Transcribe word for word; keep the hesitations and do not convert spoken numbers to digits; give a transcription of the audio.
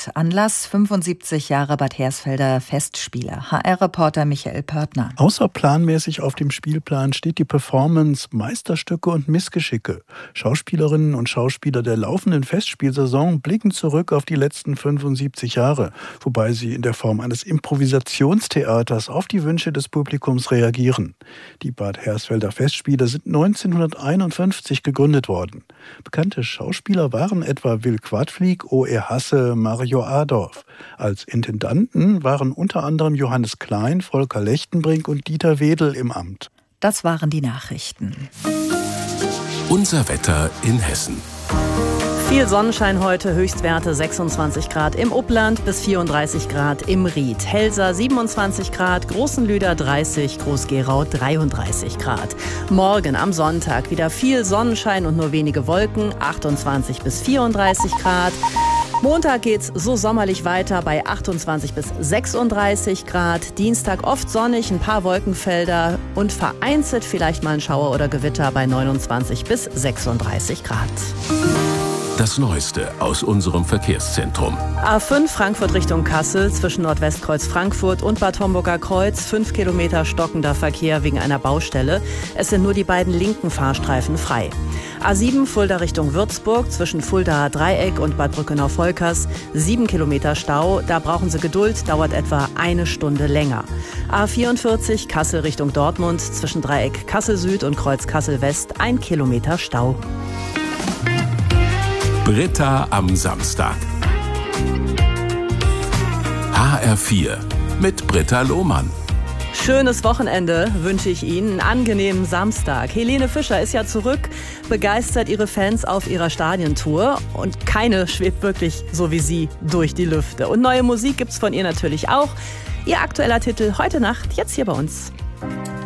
Nacht. Anlass fünfundsiebzig Jahre Bad Hersfelder Festspiele. H R-Reporter Michael Pörtner. Außerplanmäßig auf dem Spielplan steht die Performance Meisterstücke und Missgeschicke. Schauspielerinnen und Schauspieler der laufenden Festspielsaison blicken zurück auf die letzten fünfundsiebzig Jahre, wobei sie in der Form eines Improvisationstheaters auf die Wünsche des Publikums reagieren. Die Bad Hersfelder Festspiele sind neunzehnhunderteinundfünfzig gegründet worden. Bekannte Schauspieler waren etwa Will Quadflieg, O E Hasse, Mario Adorf. Als Intendanten waren unter anderem Johannes Klein, Volker Lechtenbrink und Dieter Wedel im Amt. Das waren die Nachrichten. Unser Wetter in Hessen. Viel Sonnenschein heute, Höchstwerte sechsundzwanzig Grad im Upland bis vierunddreißig Grad im Ried. Helsa siebenundzwanzig Grad, Großenlüder dreißig, Groß-Gerau dreiunddreißig Grad. Morgen am Sonntag wieder viel Sonnenschein und nur wenige Wolken, achtundzwanzig bis vierunddreißig Grad. Montag geht's so sommerlich weiter bei achtundzwanzig bis sechsunddreißig Grad. Dienstag oft sonnig, ein paar Wolkenfelder und vereinzelt vielleicht mal ein Schauer oder Gewitter bei neunundzwanzig bis sechsunddreißig Grad. Das Neueste aus unserem Verkehrszentrum. A fünf Frankfurt Richtung Kassel zwischen Nordwestkreuz Frankfurt und Bad Homburger Kreuz. Fünf Kilometer stockender Verkehr wegen einer Baustelle. Es sind nur die beiden linken Fahrstreifen frei. A sieben Fulda Richtung Würzburg zwischen Fuldaer Dreieck und Bad Brückenau-Volkers. Sieben Kilometer Stau. Da brauchen Sie Geduld, dauert etwa eine Stunde länger. A vierundvierzig Kassel Richtung Dortmund zwischen Dreieck Kassel Süd und Kreuz Kassel West. Ein Kilometer Stau. Britta am Samstag. H R vier mit Britta Lohmann. Schönes Wochenende wünsche ich Ihnen, einen angenehmen Samstag. Helene Fischer ist ja zurück, begeistert ihre Fans auf ihrer Stadiontour und keine schwebt wirklich so wie sie durch die Lüfte. Und neue Musik gibt's von ihr natürlich auch. Ihr aktueller Titel heute Nacht, jetzt hier bei uns.